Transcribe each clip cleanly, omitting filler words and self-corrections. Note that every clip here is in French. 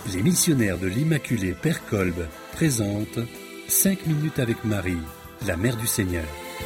Les missionnaires de l'Immaculée Père Kolb présentent 5 minutes avec Marie, la Mère du Seigneur.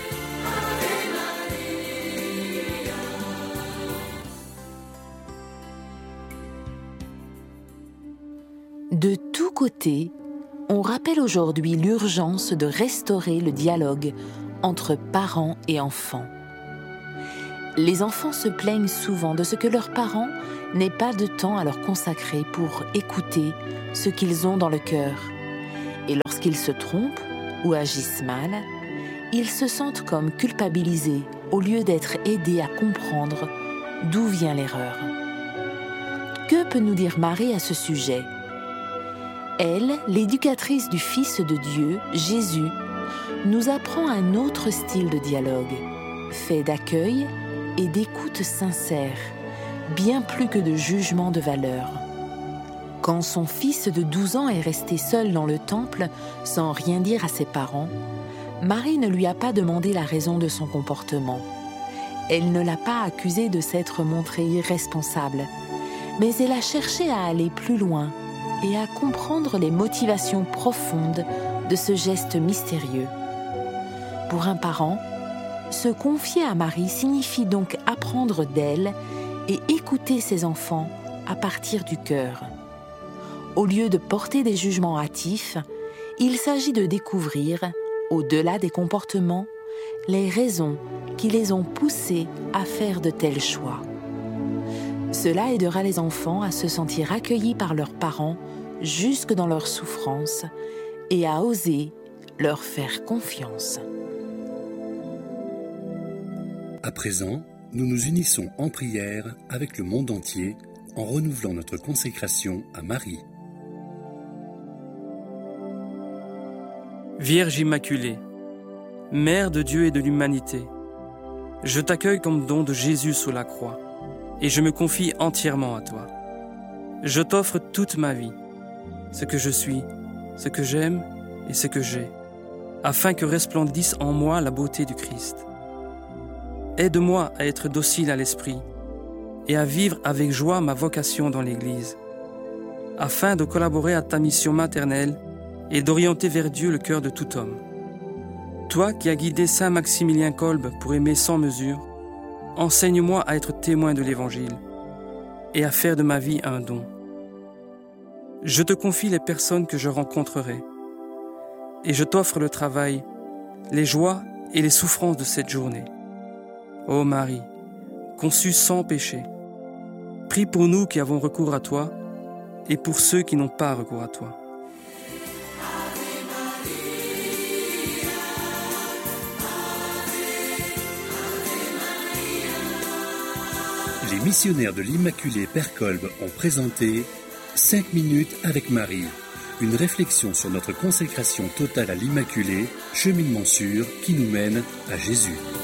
De tous côtés, on rappelle aujourd'hui l'urgence de restaurer le dialogue entre parents et enfants. Les enfants se plaignent souvent de ce que leurs parents n'aient pas de temps à leur consacrer pour écouter ce qu'ils ont dans le cœur. Et lorsqu'ils se trompent ou agissent mal, ils se sentent comme culpabilisés au lieu d'être aidés à comprendre d'où vient l'erreur. Que peut nous dire Marie à ce sujet ? Elle, l'éducatrice du Fils de Dieu, Jésus, nous apprend un autre style de dialogue, fait d'accueil et d'écoute sincère, bien plus que de jugement de valeur. Quand son fils de 12 ans est resté seul dans le temple, sans rien dire à ses parents, Marie ne lui a pas demandé la raison de son comportement. Elle ne l'a pas accusé de s'être montré irresponsable, mais elle a cherché à aller plus loin et à comprendre les motivations profondes de ce geste mystérieux. Pour un parent, se confier à Marie signifie donc apprendre d'elle et écouter ses enfants à partir du cœur. Au lieu de porter des jugements hâtifs, il s'agit de découvrir, au-delà des comportements, les raisons qui les ont poussés à faire de tels choix. Cela aidera les enfants à se sentir accueillis par leurs parents jusque dans leur souffrance et à oser leur faire confiance. À présent, nous nous unissons en prière avec le monde entier en renouvelant notre consécration à Marie. Vierge Immaculée, Mère de Dieu et de l'humanité, je t'accueille comme don de Jésus sous la croix et je me confie entièrement à toi. Je t'offre toute ma vie, ce que je suis, ce que j'aime et ce que j'ai, afin que resplendisse en moi la beauté du Christ. Aide-moi à être docile à l'esprit et à vivre avec joie ma vocation dans l'Église, afin de collaborer à ta mission maternelle et d'orienter vers Dieu le cœur de tout homme. Toi qui as guidé Saint Maximilien Kolb pour aimer sans mesure, enseigne-moi à être témoin de l'Évangile et à faire de ma vie un don. Je te confie les personnes que je rencontrerai et je t'offre le travail, les joies et les souffrances de cette journée. Ô Marie, conçue sans péché, prie pour nous qui avons recours à toi et pour ceux qui n'ont pas recours à toi. Les missionnaires de l'Immaculée Père Kolb ont présenté 5 minutes avec Marie, une réflexion sur notre consécration totale à l'Immaculée, cheminement sûr qui nous mène à Jésus.